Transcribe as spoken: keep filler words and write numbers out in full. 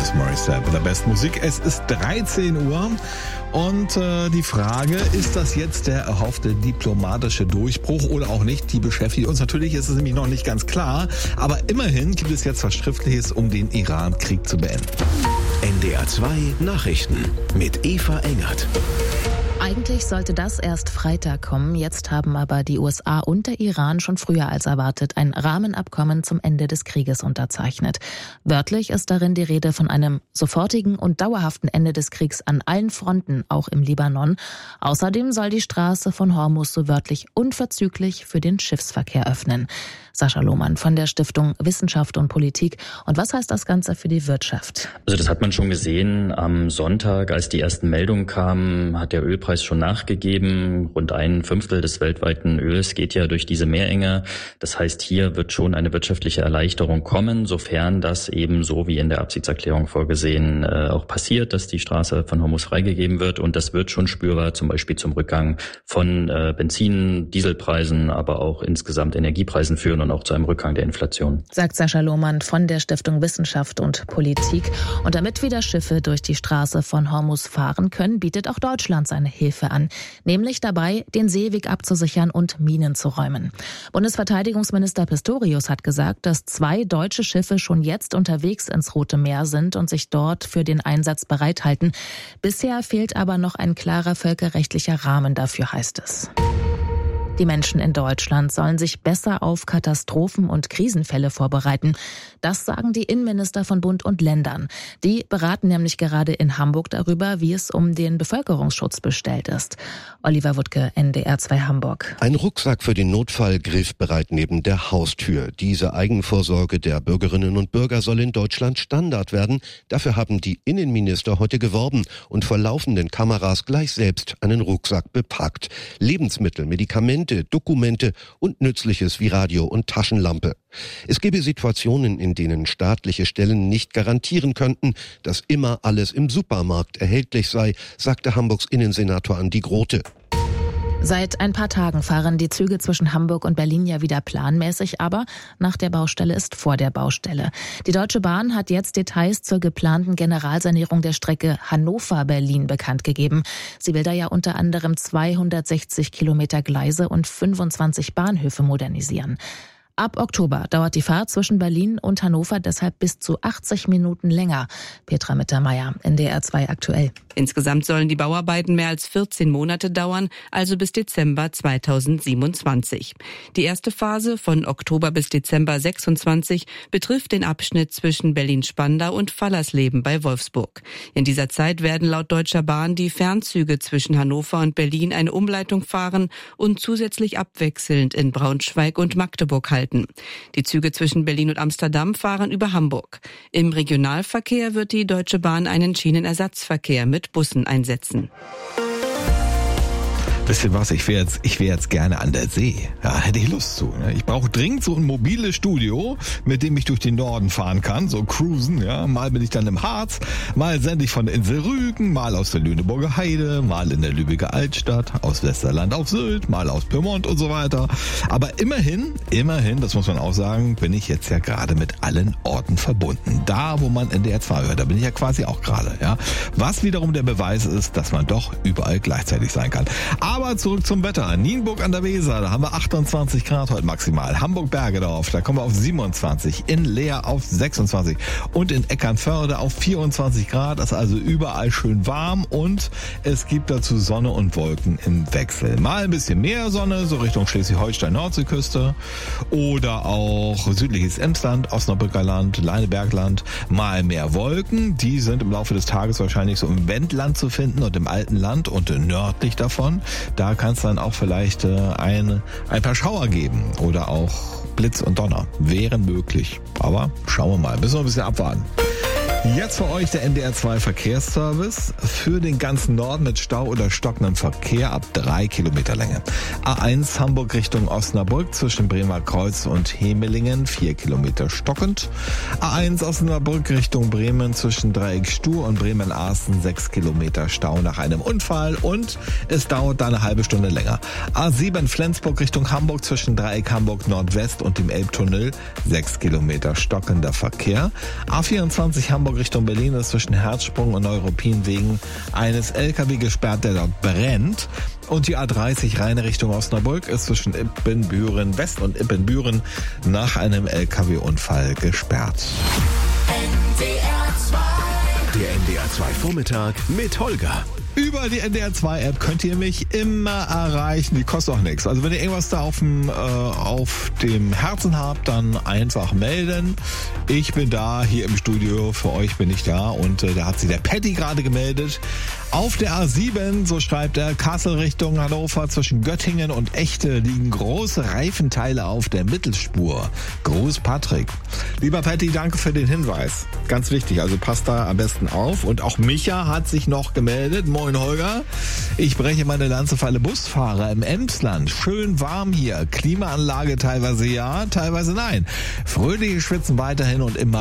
Alanis Morissette mit der besten Musik. Es ist dreizehn Uhr und äh, die Frage, ist das jetzt der erhoffte diplomatische Durchbruch oder auch nicht? Die beschäftigt uns natürlich, ist es nämlich noch nicht ganz klar. Aber immerhin gibt es jetzt was Schriftliches, um den Iran-Krieg zu beenden. N D R zwei Nachrichten mit Eva Engert. Eigentlich sollte das erst Freitag kommen. Jetzt haben aber die U S A und der Iran schon früher als erwartet ein Rahmenabkommen zum Ende des Krieges unterzeichnet. Wörtlich ist darin die Rede von einem sofortigen und dauerhaften Ende des Kriegs an allen Fronten, auch im Libanon. Außerdem soll die Straße von Hormuz so wörtlich unverzüglich für den Schiffsverkehr öffnen. Sascha Lohmann von der Stiftung Wissenschaft und Politik. Und was heißt das Ganze für die Wirtschaft? Also das hat man schon gesehen. Am Sonntag, als die ersten Meldungen kamen, hat der Ölpreis schon nachgegeben. Rund ein Fünftel des weltweiten Öls geht ja durch diese Meerenge. Das heißt, hier wird schon eine wirtschaftliche Erleichterung kommen, sofern das eben so wie in der Absichtserklärung vorgesehen äh, auch passiert, dass die Straße von Hormuz freigegeben wird. Und das wird schon spürbar, zum Beispiel zum Rückgang von äh, Benzin, Dieselpreisen, aber auch insgesamt Energiepreisen führen und auch zu einem Rückgang der Inflation. Sagt Sascha Lohmann von der Stiftung Wissenschaft und Politik. Und damit wieder Schiffe durch die Straße von Hormuz fahren können, bietet auch Deutschland seine Hilfe an. Nämlich dabei, den Seeweg abzusichern und Minen zu räumen. Bundesverteidigungsminister Pistorius hat gesagt, dass zwei deutsche Schiffe schon jetzt unterwegs ins Rote Meer sind und sich dort für den Einsatz bereithalten. Bisher fehlt aber noch ein klarer völkerrechtlicher Rahmen dafür, heißt es. Die Menschen in Deutschland sollen sich besser auf Katastrophen und Krisenfälle vorbereiten. Das sagen die Innenminister von Bund und Ländern. Die beraten nämlich gerade in Hamburg darüber, wie es um den Bevölkerungsschutz bestellt ist. Oliver Wuttke, N D R zwei Hamburg. Ein Rucksack für den Notfall griffbereit neben der Haustür. Diese Eigenvorsorge der Bürgerinnen und Bürger soll in Deutschland Standard werden. Dafür haben die Innenminister heute geworben und vor laufenden Kameras gleich selbst einen Rucksack bepackt. Lebensmittel, Medikamente, Dokumente und Nützliches wie Radio und Taschenlampe. Es gebe Situationen, in denen staatliche Stellen nicht garantieren könnten, dass immer alles im Supermarkt erhältlich sei, sagte Hamburgs Innensenator Andi Grote. Seit ein paar Tagen fahren die Züge zwischen Hamburg und Berlin ja wieder planmäßig, aber nach der Baustelle ist vor der Baustelle. Die Deutsche Bahn hat jetzt Details zur geplanten Generalsanierung der Strecke Hannover-Berlin bekannt gegeben. Sie will da ja unter anderem zweihundertsechzig Kilometer Gleise und fünfundzwanzig Bahnhöfe modernisieren. Ab Oktober dauert die Fahrt zwischen Berlin und Hannover deshalb bis zu achtzig Minuten länger. Petra Mittermeier, N D R zwei aktuell. Insgesamt sollen die Bauarbeiten mehr als vierzehn Monate dauern, also bis Dezember zweitausendsiebenundzwanzig. Die erste Phase von Oktober bis Dezember sechsundzwanzig betrifft den Abschnitt zwischen Berlin-Spandau und Fallersleben bei Wolfsburg. In dieser Zeit werden laut Deutscher Bahn die Fernzüge zwischen Hannover und Berlin eine Umleitung fahren und zusätzlich abwechselnd in Braunschweig und Magdeburg halten. Die Züge zwischen Berlin und Amsterdam fahren über Hamburg. Im Regionalverkehr wird die Deutsche Bahn einen Schienenersatzverkehr mit Bussen einsetzen. Wisst ihr was, ich wäre jetzt, ich wäre jetzt gerne an der See. Ja, hätte ich Lust zu. Ne? Ich brauche dringend so ein mobiles Studio, mit dem ich durch den Norden fahren kann, so cruisen. Ja, mal bin ich dann im Harz, mal sende ich von der Insel Rügen, mal aus der Lüneburger Heide, mal in der Lübecker Altstadt, aus Westerland auf Sylt, mal aus Pyrmont und so weiter. Aber immerhin, immerhin, das muss man auch sagen, bin ich jetzt ja gerade mit allen Orten verbunden. Da, wo man N D R zwei hört, da bin ich ja quasi auch gerade. Ja, was wiederum der Beweis ist, dass man doch überall gleichzeitig sein kann. Aber zurück zum Wetter. Nienburg an der Weser, da haben wir achtundzwanzig Grad heute maximal. Hamburg-Bergedorf, da kommen wir auf siebenundzwanzig. In Leer auf sechsundzwanzig. Und in Eckernförde auf vierundzwanzig Grad. Das ist also überall schön warm. Und es gibt dazu Sonne und Wolken im Wechsel. Mal ein bisschen mehr Sonne, so Richtung Schleswig-Holstein-Nordseeküste. Oder auch südliches Emsland, Osnabrücker Land, Leinebergland. Mal mehr Wolken. Die sind im Laufe des Tages wahrscheinlich so im Wendland zu finden und im alten Land und nördlich davon. Da kann es dann auch vielleicht äh, ein, ein paar Schauer geben oder auch Blitz und Donner. Wären möglich. Aber schauen wir mal. Müssen wir ein bisschen abwarten. Jetzt für euch der N D R zwei Verkehrsservice für den ganzen Norden mit Stau oder stockendem Verkehr ab drei Kilometer Länge. A eins Hamburg Richtung Osnabrück zwischen Bremer Kreuz und Hemelingen vier Kilometer stockend. A eins Osnabrück Richtung Bremen zwischen Dreieck Stur und Bremen-Arsten sechs Kilometer Stau nach einem Unfall und es dauert da eine halbe Stunde länger. A sieben Flensburg Richtung Hamburg zwischen Dreieck Hamburg Nordwest und dem Elbtunnel sechs Kilometer stockender Verkehr. A vierundzwanzig Hamburg Hamburg Richtung Berlin ist zwischen Herzsprung und Neuruppin wegen eines L K W gesperrt, der dort brennt. Und die A dreißig Rheine Richtung Osnabrück ist zwischen Ippenbüren West und Ippenbüren nach einem L K W-Unfall gesperrt. Der N D R zwei Vormittag mit Holger. Über die N D R zwei App könnt ihr mich immer erreichen. Die kostet auch nichts. Also wenn ihr irgendwas da auf dem, äh, auf dem Herzen habt, dann einfach melden. Ich bin da, hier im Studio. Für euch bin ich da. Und äh, da hat sich der Patty gerade gemeldet. Auf der A sieben, so schreibt er, Kassel Richtung Hannover zwischen Göttingen und Echte liegen große Reifenteile auf der Mittelspur. Gruß Patrick. Lieber Patty, danke für den Hinweis. Ganz wichtig, also passt da am besten auf. Und auch Micha hat sich noch gemeldet. Moin Holger. Ich breche meine Lanze für alle Busfahrer im Emsland. Schön warm hier. Klimaanlage teilweise ja, teilweise nein. Fröhliche Schwitzen weiterhin und immer